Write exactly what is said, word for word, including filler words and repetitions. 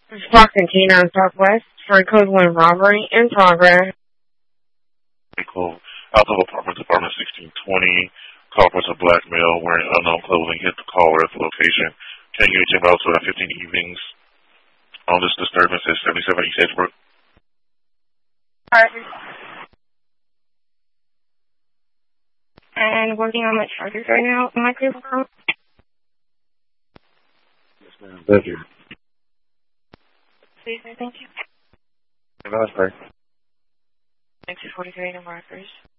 This is Fox and T nine Southwest for a code one robbery in progress. Cool. Out of apartment, apartment sixteen twenty. Call was a black male wearing unknown clothing hit the caller at the location. Can you get about to fifteen evenings on this disturbance at seventy-seven East Edgebrook? Alright. And working on my charges right now. Am I clear for call? Yes, ma'am. Thank you. Please, thank you. Have a nice day. Exit forty-three in Markers.